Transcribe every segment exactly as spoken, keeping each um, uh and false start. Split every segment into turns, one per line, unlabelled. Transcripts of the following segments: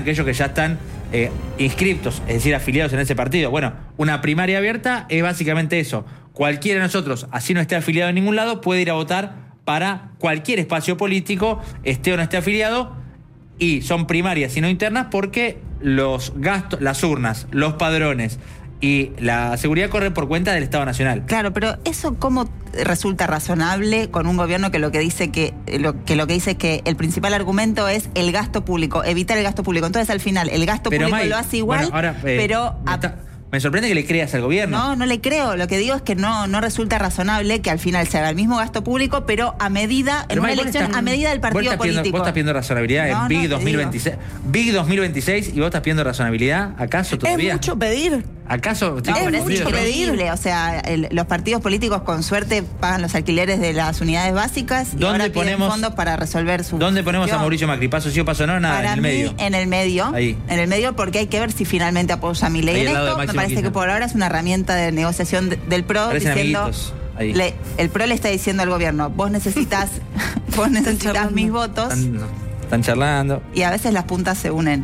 aquellos que ya están eh, inscriptos, es decir, afiliados en ese partido. Bueno, una primaria abierta es básicamente eso. Cualquiera de nosotros, así no esté afiliado en ningún lado, puede ir a votar para cualquier espacio político, esté o no esté afiliado, y son primarias y no internas porque los gastos, las urnas, los padrones y la seguridad corren por cuenta del Estado Nacional.
Claro, pero eso ¿cómo resulta razonable con un gobierno que lo que dice que lo que lo que dice es que el principal argumento es el gasto público, evitar el gasto público? Entonces, al final, el gasto pero público May, lo hace igual, bueno, ahora, eh, pero
me, está, me sorprende que le creas al gobierno.
No, no le creo. Lo que digo es que no, no resulta razonable que al final se haga el mismo gasto público, pero a medida, pero en May, una elección, estás, a medida del partido
vos
político.
Pidiendo, vos estás pidiendo razonabilidad no, en Big no, dos mil veintiséis. Big dos mil veintiséis y vos estás pidiendo razonabilidad. ¿Acaso todavía?
Es mucho pedir.
¿Acaso?
No, pero es increíble. O sea, el, los partidos políticos con suerte pagan los alquileres de las unidades básicas y ahora piden ponemos, fondos para resolver su
¿Dónde ponemos
gestión.
a Mauricio Macri? ¿Paso sí o paso no? Nada,
para
en el
mí,
medio.
En el medio.
Ahí.
En el medio, porque hay que ver si finalmente apoya a Milei en esto. Me parece Kirchner. Que por ahora es una herramienta de negociación de, del P R O.
Parecen
diciendo le, el P R O le está diciendo al gobierno, vos necesitas, vos necesitas mis votos.
Están, están charlando.
Y a veces las puntas se unen.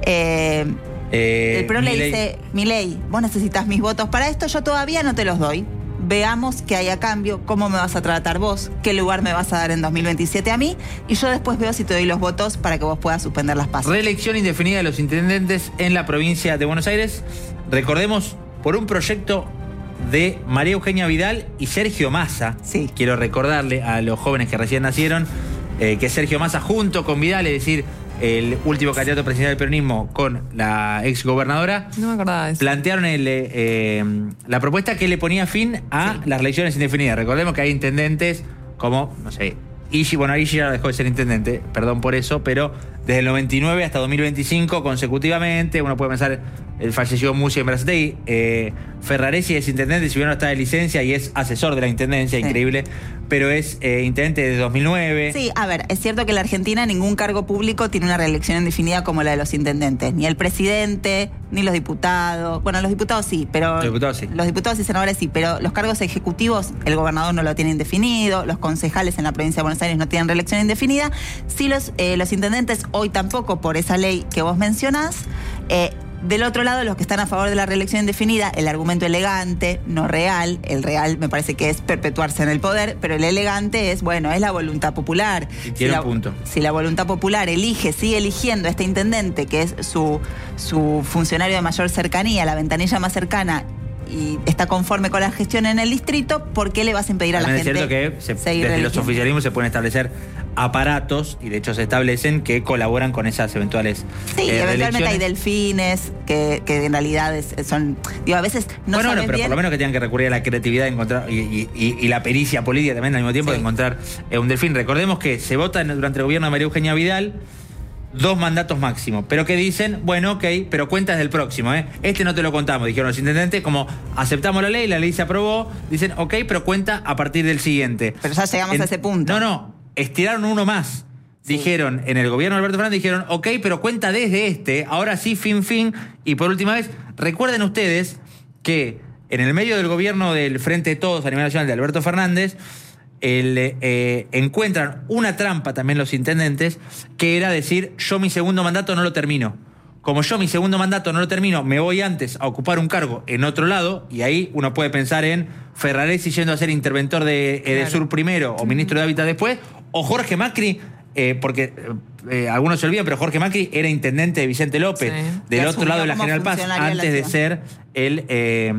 Eh,
Eh,
el P R O le dice, Milei, vos necesitas mis votos para esto, yo todavía no te los doy. Veamos qué hay a cambio, cómo me vas a tratar vos, qué lugar me vas a dar en dos mil veintisiete a mí, y yo después veo si te doy los votos para que vos puedas suspender las pasos.
Reelección indefinida de los intendentes en la provincia de Buenos Aires. Recordemos, por un proyecto de María Eugenia Vidal y Sergio Massa.
Sí.
Quiero recordarle a los jóvenes que recién nacieron eh, que Sergio Massa junto con Vidal, es decir, el último candidato presidencial del peronismo con la ex gobernadora,
no me acordaba de eso.
Plantearon el, eh, la propuesta que le ponía fin a sí. las reelecciones indefinidas. Recordemos que hay intendentes como, no sé, Ishi, bueno, Ishi ya dejó de ser intendente, perdón por eso, pero desde el noventa y nueve hasta dos mil veinticinco consecutivamente, uno puede pensar, el fallecido Musi en Berazategui, eh, Ferraresi es intendente, si bien no está de licencia y es asesor de la intendencia, sí. increíble, pero es eh, intendente desde dos mil nueve.
Sí, a ver, es cierto que en la Argentina ningún cargo público tiene una reelección indefinida como la de los intendentes, ni el presidente, ni los diputados. Bueno, los diputados sí, pero
los diputados sí.
Los diputados y senadores sí, pero los cargos ejecutivos, el gobernador no lo tiene indefinido, los concejales en la provincia de Buenos Aires no tienen reelección indefinida, sí los, eh, los intendentes hoy tampoco por esa ley que vos mencionás. Eh, Del otro lado, los que están a favor de la reelección indefinida, el argumento elegante, no real, el real me parece que es perpetuarse en el poder, pero el elegante es, bueno, es la voluntad popular.
Y tiene
si
un
la,
punto.
Si la voluntad popular elige, sigue eligiendo a este intendente, que es su, su funcionario de mayor cercanía, la ventanilla más cercana, y está conforme con la gestión en el distrito, ¿por qué le vas a impedir a la
También
gente?
Es cierto que se,
seguir
desde
eligiendo?
los oficialismos se pueden establecer aparatos, y de hecho se establecen, que colaboran con esas eventuales
Sí,
eh,
eventualmente hay delfines, que, que en realidad es, son, digo, a veces no
bueno,
sabes
no, pero
bien.
por lo menos que tengan que recurrir a la creatividad de encontrar, y, y, y, y la pericia política también al mismo tiempo, sí. de encontrar eh, un delfín. Recordemos que se vota durante el gobierno de María Eugenia Vidal dos mandatos máximo, pero que dicen, bueno, ok, pero cuentas del próximo, ¿eh? Este no te lo contamos, dijeron los intendentes, como aceptamos la ley, la ley se aprobó, dicen, ok, pero cuenta a partir del siguiente.
Pero ya llegamos en, a ese punto.
No, no, estiraron uno más.
Sí.
Dijeron, en el gobierno de Alberto Fernández, dijeron, ok, pero cuenta desde este, ahora sí, fin, fin. Y por última vez, recuerden ustedes que en el medio del gobierno del Frente de Todos a nivel nacional de Alberto Fernández, el, eh, encuentran una trampa también los intendentes, que era decir, yo mi segundo mandato no lo termino. Como yo mi segundo mandato no lo termino, me voy antes a ocupar un cargo en otro lado, y ahí uno puede pensar en Ferraresi yendo a ser interventor de Edesur claro. primero, o ministro de Hábitat después, o Jorge Macri, eh, porque eh, algunos se olvidan, pero Jorge Macri era intendente de Vicente López, sí. del otro lado de la General Paz, antes de, de ser el, eh,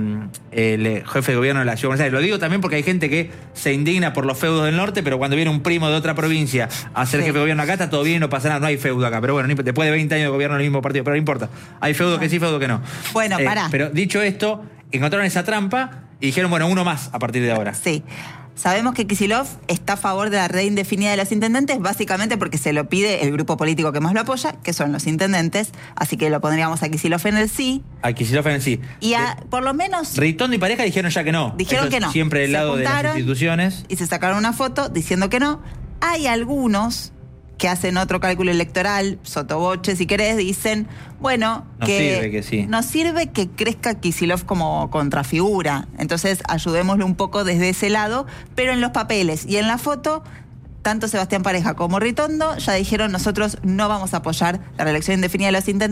el jefe de gobierno de la Ciudad de Buenos Aires. Lo digo también porque hay gente que se indigna por los feudos del norte, pero cuando viene un primo de otra provincia a ser sí. jefe de gobierno acá, está todo bien, no pasa nada, no hay feudo acá. Pero bueno, después de veinte años de gobierno del mismo partido, pero no importa. Hay feudo que sí, feudo que no.
Bueno,
eh,
pará.
Pero dicho esto, encontraron esa trampa y dijeron, bueno, uno más a partir de ahora.
Sí. Sabemos que Kicillof está a favor de la red indefinida de los intendentes, básicamente porque se lo pide el grupo político que más lo apoya, que son los intendentes, así que lo pondríamos a Kicillof en el sí.
A Kicillof en el sí.
Y a, de, por lo menos...
Ritondo y Pareja dijeron ya que no.
Dijeron
Ellos
que no.
Siempre del lado de las instituciones.
Y se sacaron una foto diciendo que no. Hay algunos que hacen otro cálculo electoral, sotoboche, si querés, dicen, bueno,
nos
que
sirve que sí.
nos sirve que crezca Kicillof como contrafigura. Entonces, ayudémosle un poco desde ese lado, pero en los papeles y en la foto, tanto Sebastián Pareja como Ritondo ya dijeron, nosotros no vamos a apoyar la reelección indefinida de los intendentes.